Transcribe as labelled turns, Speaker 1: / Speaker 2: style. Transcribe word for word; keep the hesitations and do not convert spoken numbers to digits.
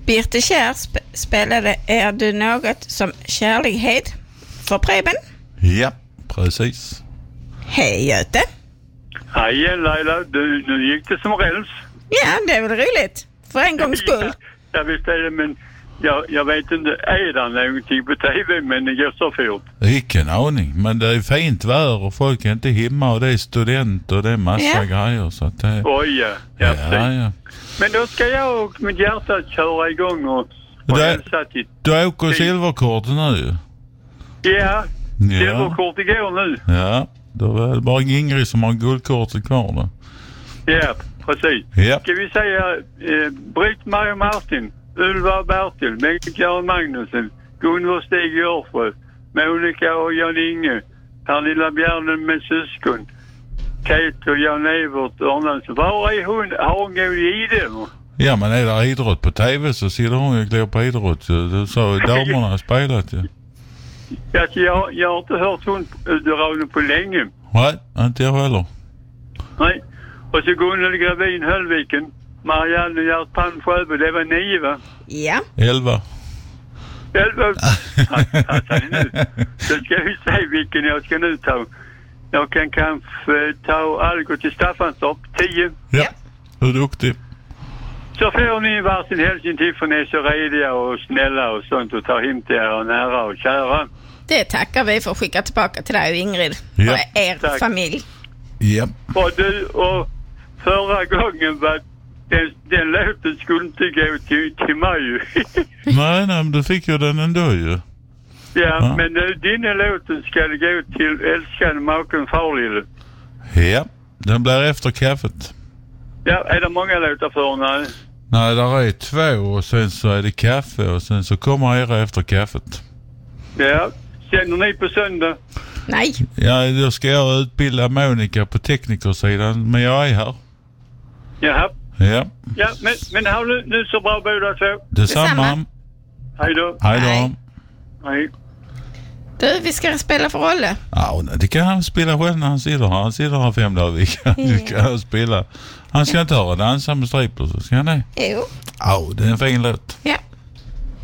Speaker 1: Birte Kjær sp- spelade Är du något som kärlighet för Preben?
Speaker 2: Ja, precis.
Speaker 1: Hej Göte.
Speaker 3: Hej Laila, du, nu gick det som räls.
Speaker 1: Ja, det är väl roligt. För en gångs skull.
Speaker 3: Ja, jag visst är det, men jag, jag vet inte, är det någonting på tv, men det går så fort.
Speaker 2: Ingen aning, men det är fint väder och folk är inte hemma och det är studenter och det är massa
Speaker 1: Ja.
Speaker 2: grejer. Så att det...
Speaker 3: Oj, ja. Ja,
Speaker 2: Ja, ja.
Speaker 3: Men då ska jag och mitt hjärta köra igång och, och
Speaker 2: Det-
Speaker 3: hälsa till...
Speaker 2: Du åker silverkortet nu.
Speaker 3: Ja,
Speaker 2: Ja.
Speaker 3: silverkort igår nu.
Speaker 2: Ja, då är det bara Ingrid som har guldkortet kvar då.
Speaker 3: Ja, precis.
Speaker 2: Ja.
Speaker 3: Ska vi säga eh, Britt-Marie Martin, Ulva Bertil, Mikael Magnusson, Gunnar Stig Görsjö, Monica och Jan-Inge, Pernilla Bjärnen med syskon, Kate och Jan-Evert Arnansson. Var är hon? Har hon gått i det?
Speaker 2: Ja, men är det idrott på tv så sitter hon ju och glor på idrott. Du sa damerna har spelat ju.
Speaker 3: Alltså, jag, jag har inte hört hon utradion på länge.
Speaker 2: Nej, inte jag heller.
Speaker 3: Nej. Och så Gunnel Gravin Höllviken, Marianne Gert Palm Sjöbo, det var nio va?
Speaker 1: Ja.
Speaker 2: Elva.
Speaker 3: Elva. Alltså nu. Så ska vi se vilken jag ska nu ta. Jag kan kanske ta Algot till Staffanstorp, tio.
Speaker 2: Ja, du är duktig.
Speaker 3: Så får ni varsin hälsning till för ni är så rediga och snälla och sånt och tar hem till er nära och kära.
Speaker 1: Det tackar vi för att skicka tillbaka till dig och Ingrid
Speaker 2: Ja.
Speaker 1: och er
Speaker 3: Tack.
Speaker 1: familj.
Speaker 2: Ja.
Speaker 3: Och du, och förra gången var den, den låten skulle inte gå till, till mig.
Speaker 2: Nej, nej, men du fick ju den ändå ju.
Speaker 3: Ja,
Speaker 2: Ja.
Speaker 3: men nu, din låten ska gå till älskade maken Farlille.
Speaker 2: Ja, den blir efter kaffet.
Speaker 3: Ja, är det många låtar för henne?
Speaker 2: Nej, där är två och sen så är det kaffe och sen så kommer era efter kaffet.
Speaker 3: Ja, sänder ni på söndag?
Speaker 1: Nej.
Speaker 2: Ja, då ska jag utbilda Monica på teknikersidan, men jag är här.
Speaker 3: Jaha.
Speaker 2: Ja,
Speaker 3: Ja, men, men ha nu, nu så bra båda två.
Speaker 2: detsamma.
Speaker 1: Detsamma.
Speaker 3: Hej då.
Speaker 2: Hej då.
Speaker 1: Hej.
Speaker 3: Hej.
Speaker 1: Du, vi ska spela för Rolle.
Speaker 2: Ja, det kan han spela själv när han sitter här. Han sitter här fem dagar i veckan. Det kan han spela. Han ska inte höra dansa med stripers, så ska han det?
Speaker 1: Jo.
Speaker 2: Ja, det är en fin låt.
Speaker 1: Ja.